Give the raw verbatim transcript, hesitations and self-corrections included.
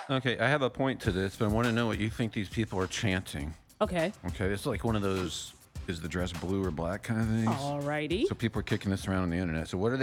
Okay, I have a point to this, but I want to know what you think these people are chanting. Okay. Okay, it's like one of those is the dress blue or black kind of things. Alrighty. So people are kicking this around on the internet. So what are they